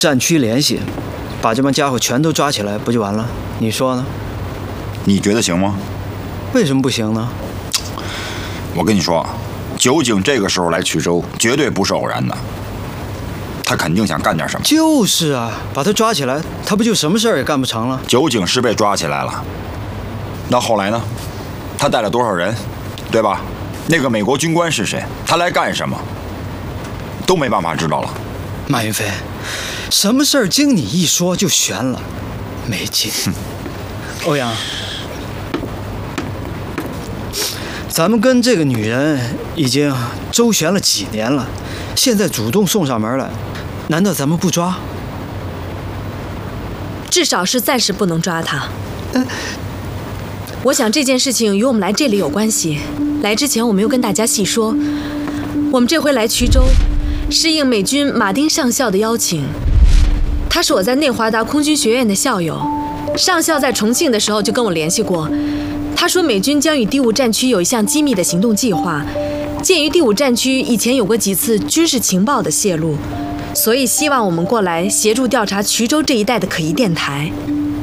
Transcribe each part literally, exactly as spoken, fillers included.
战区联系，把这帮家伙全都抓起来，不就完了？你说呢？ 你觉得行吗？ 为什么不行呢？ 我跟你说，酒井这个时候来衢州，绝对不是偶然的。他肯定想干点什么。 就是啊，把他抓起来，他不就什么事儿也干不成了？ 酒井是被抓起来了，那后来呢？他带了多少人，对吧？那个美国军官是谁？他来干什么？都没办法知道了。 马云飞，什么事儿经你一说就悬了，没劲。欧阳，咱们跟这个女人已经周旋了几年了，现在主动送上门来，难道咱们不抓？ 至少是暂时不能抓她。呃我想这件事情与我们来这里有关系。来之前我没有跟大家细说，我们这回来衢州，是应美军马丁上校的邀请。他是我在内华达空军学院的校友，上校在重庆的时候就跟我联系过。他说美军将与第五战区有一项机密的行动计划，鉴于第五战区以前有过几次军事情报的泄露，所以希望我们过来协助调查衢州这一带的可疑电台。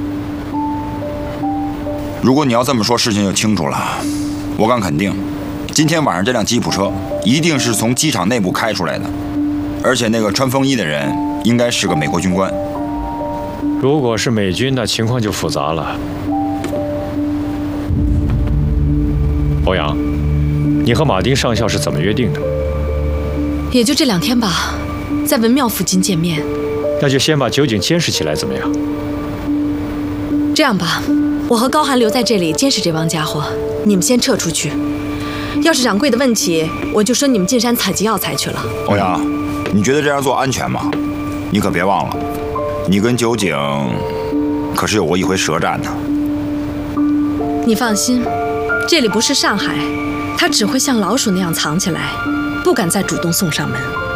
如果你要这么说，事情就清楚了。我敢肯定，今天晚上这辆吉普车一定是从机场内部开出来的，而且那个穿风衣的人应该是个美国军官。 如果是美军，那情况就复杂了。欧阳，你和马丁上校是怎么约定的？ 也就这两天吧，在文庙附近见面。 那就先把酒井监视起来，怎么样？ 这样吧。我和高寒留在这里监视这帮家伙，你们先撤出去。要是掌柜的问起，我就说你们进山采集药材去了。 欧阳，你觉得这样做安全吗？你可别忘了，你跟酒井可是有过一回舌战呢。 你放心，这里不是上海，他只会像老鼠那样藏起来，不敢再主动送上门。